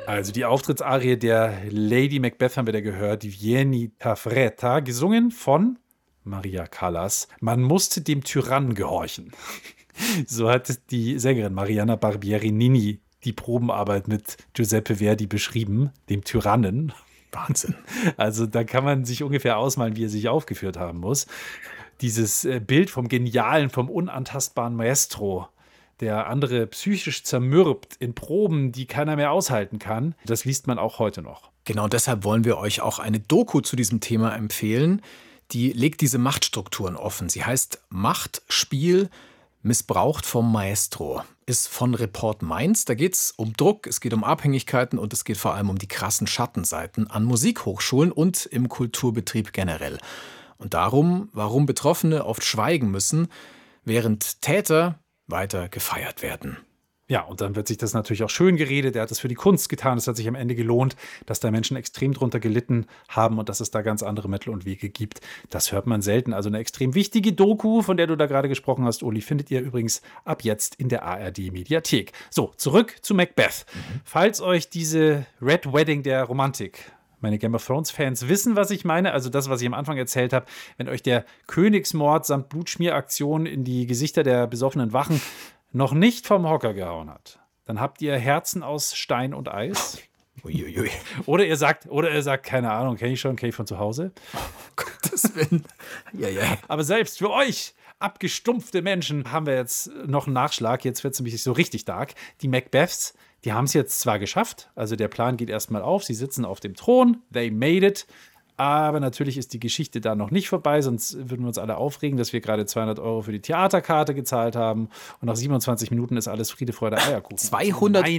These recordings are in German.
Also die Auftrittsarie der Lady Macbeth haben wir da gehört, die Vieni Tafreta, gesungen von Maria Callas. Man musste dem Tyrannen gehorchen. So hat die Sängerin Mariana Barbieri-Nini die Probenarbeit mit Giuseppe Verdi beschrieben, dem Tyrannen. Wahnsinn. Also da kann man sich ungefähr ausmalen, wie er sich aufgeführt haben muss. Dieses Bild vom genialen, vom unantastbaren Maestro, der andere psychisch zermürbt in Proben, die keiner mehr aushalten kann, das liest man auch heute noch. Genau deshalb wollen wir euch auch eine Doku zu diesem Thema empfehlen. Die legt diese Machtstrukturen offen. Sie heißt Machtspiel missbraucht vom Maestro. Ist von Report Mainz. Da geht es um Druck, es geht um Abhängigkeiten und es geht vor allem um die krassen Schattenseiten an Musikhochschulen und im Kulturbetrieb generell. Und darum, warum Betroffene oft schweigen müssen, während Täter weiter gefeiert werden. Ja, und dann wird sich das natürlich auch schön geredet. Er hat das für die Kunst getan. Es hat sich am Ende gelohnt, dass da Menschen extrem drunter gelitten haben und dass es da ganz andere Mittel und Wege gibt. Das hört man selten. Also eine extrem wichtige Doku, von der du da gerade gesprochen hast, Uli, findet ihr übrigens ab jetzt in der ARD-Mediathek. So, zurück zu Macbeth. Falls euch diese Red Wedding der Romantik, meine Game of Thrones-Fans wissen, was ich meine. Also das, was ich am Anfang erzählt habe. Wenn euch der Königsmord samt Blutschmieraktion in die Gesichter der besoffenen Wachen noch nicht vom Hocker gehauen hat, dann habt ihr Herzen aus Stein und Eis. Uiuiui. Oder ihr sagt, keine Ahnung, kenne ich von zu Hause. Oh, Gottes Willen. Ja. Aber selbst für euch abgestumpfte Menschen haben wir jetzt noch einen Nachschlag. Jetzt wird es nämlich so richtig dark. Die Macbeths, die haben es jetzt zwar geschafft, also der Plan geht erstmal auf, sie sitzen auf dem Thron, they made it. Aber natürlich ist die Geschichte da noch nicht vorbei, sonst würden wir uns alle aufregen, dass wir gerade 200 € für die Theaterkarte gezahlt haben und nach 27 Minuten ist alles Friede, Freude, Eierkuchen. 200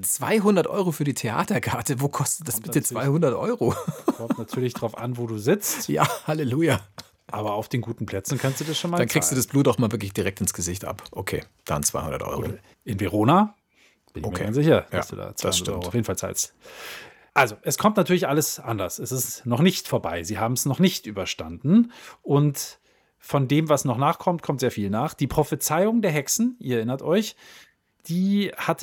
€ für die Theaterkarte? Wo kostet das bitte 200 €? Kommt natürlich drauf an, wo du sitzt. Ja, Halleluja. Aber auf den guten Plätzen kannst du das schon mal Dann kriegst du zahlen. das Blut auch mal wirklich direkt ins Gesicht ab. Okay, dann 200 €. In Verona bin ich mir ganz sicher, dass Ja, du da das 200 stimmt. € auf jeden Fall zahlst. Also, es kommt natürlich alles anders. Es ist noch nicht vorbei. Sie haben es noch nicht überstanden. Und von dem, was noch nachkommt, kommt sehr viel nach. Die Prophezeiung der Hexen, ihr erinnert euch, die hatte